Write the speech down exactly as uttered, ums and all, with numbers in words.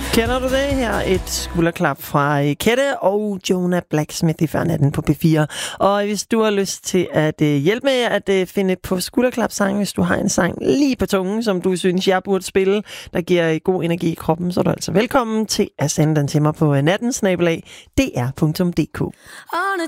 Kender du det her? Et skulderklap fra Kette og Jonah Blacksmith i før natten på P fire. Og hvis du har lyst til at hjælpe med at finde på skulderklapsang, hvis du har en sang lige på tungen, som du synes, jeg burde spille, der giver god energi i kroppen, så er du altså velkommen til at sende den til mig på natten snabel-a d r punktum d k. On a